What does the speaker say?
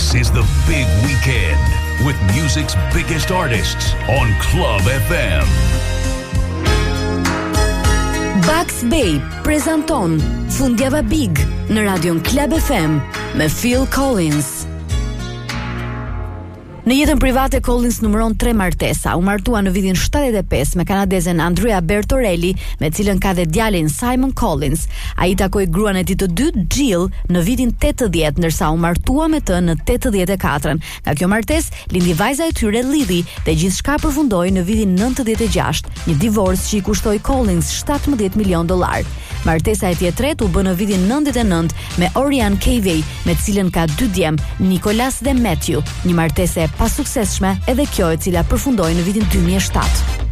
This is the big weekend with music's biggest artists on Club FM. Bugs Bay prezanton Fundjava Big në radion Club FM me Phil Collins. Në jetën private, Collins numëron 3 martesa. U martua në vitin 75 me kanadezen Andrea Bertorelli, me cilën ka dhe djalin Simon Collins. Ai takoi gruan e tij të dytë, Jill, në vitin 80, ndërsa u martua me të në 84. Nga kjo martesë lindi vajza e tyre Lily dhe gjithçka përfundoi në vitin 96, një divorc që i kushtoi Collins $17 milion. Martesa e tij e tretë u bë në vitin 99 me Oriane Cavey, me cilën ka 2 djem, Nicholas dhe Matthew, një martesë e pasuksesshme edhe kjo, e cila përfundoi në vitin 2007.